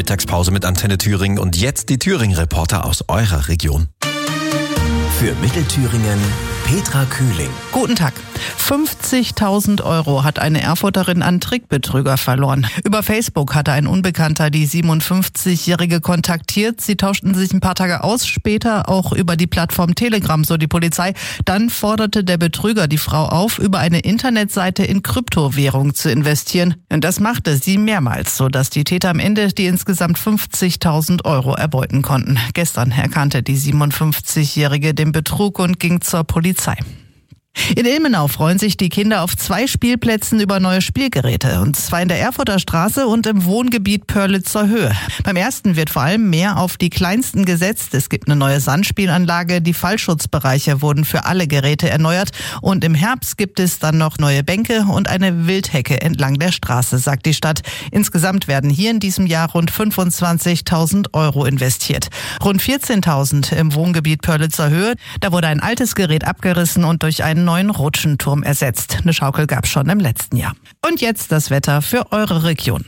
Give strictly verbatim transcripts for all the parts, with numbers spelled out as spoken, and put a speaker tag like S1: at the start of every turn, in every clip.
S1: Mittagspause mit Antenne Thüringen und jetzt die Thüringen-Reporter aus eurer Region.
S2: Für Mittelthüringen Petra Kühling.
S3: Guten Tag. fünfzigtausend Euro hat eine Erfurterin an Trickbetrüger verloren. Über Facebook hatte ein Unbekannter die siebenundfünfzigjährige kontaktiert. Sie tauschten sich ein paar Tage aus, später auch über die Plattform Telegram, so die Polizei. Dann forderte der Betrüger die Frau auf, über eine Internetseite in Kryptowährung zu investieren. Und das machte sie mehrmals, sodass die Täter am Ende die insgesamt fünfzigtausend Euro erbeuten konnten. Gestern erkannte die siebenundfünfzigjährige den Betrug und ging zur Polizei. In Ilmenau freuen sich die Kinder auf zwei Spielplätzen über neue Spielgeräte, und zwar in der Erfurter Straße und im Wohngebiet Pörlitzer Höhe. Beim ersten wird vor allem mehr auf die Kleinsten gesetzt. Es gibt eine neue Sandspielanlage, die Fallschutzbereiche wurden für alle Geräte erneuert und im Herbst gibt es dann noch neue Bänke und eine Wildhecke entlang der Straße, sagt die Stadt. Insgesamt werden hier in diesem Jahr rund fünfundzwanzigtausend Euro investiert. Rund vierzehntausend im Wohngebiet Pörlitzer Höhe. Da wurde ein altes Gerät abgerissen und durch einen neuen Rutschenturm ersetzt. Eine Schaukel gab es schon im letzten Jahr. Und jetzt das Wetter für eure Region.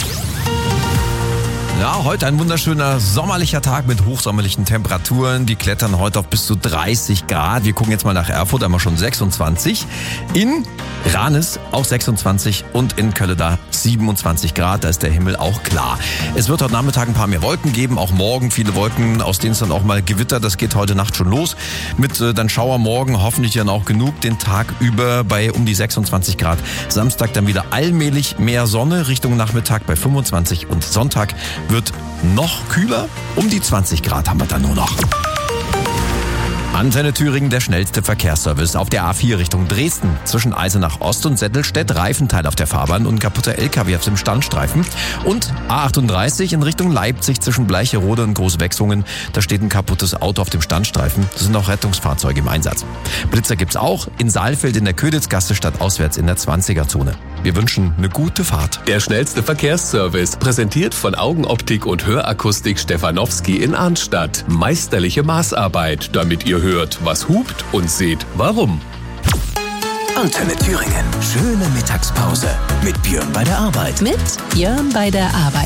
S1: Ja, heute ein wunderschöner sommerlicher Tag mit hochsommerlichen Temperaturen. Die klettern heute auf bis zu dreißig Grad. Wir gucken jetzt mal nach Erfurt, einmal schon sechsundzwanzig. In Ranis auch sechsundzwanzig und in Kölleda siebenundzwanzig Grad. Da ist der Himmel auch klar. Es wird heute Nachmittag ein paar mehr Wolken geben. Auch morgen viele Wolken, aus denen es dann auch mal Gewitter. Das geht heute Nacht schon los. Mit äh, dann Schauermorgen hoffentlich dann auch genug den Tag über bei um die sechsundzwanzig Grad. Samstag dann wieder allmählich mehr Sonne Richtung Nachmittag bei fünfundzwanzig und Sonntag wird noch kühler. Um die zwanzig Grad haben wir dann nur noch. Antenne Thüringen, der schnellste Verkehrsservice auf der A vier Richtung Dresden. Zwischen Eisenach Ost und Settelstedt Reifenteil auf der Fahrbahn und kaputter L K W auf dem Standstreifen. Und A achtunddreißig in Richtung Leipzig zwischen Bleicherode und Großwechsungen. Da steht ein kaputtes Auto auf dem Standstreifen. Da sind auch Rettungsfahrzeuge im Einsatz. Blitzer gibt's auch in Saalfeld in der Königsgasse stadtauswärts in der zwanziger-Zone. Wir wünschen eine gute Fahrt.
S4: Der schnellste Verkehrsservice, präsentiert von Augenoptik und Hörakustik Stefanowski in Arnstadt. Meisterliche Maßarbeit, damit ihr hört, was hupt und seht, warum.
S2: Antenne Thüringen. Schöne Mittagspause mit Björn bei der Arbeit.
S5: Mit Björn bei der Arbeit.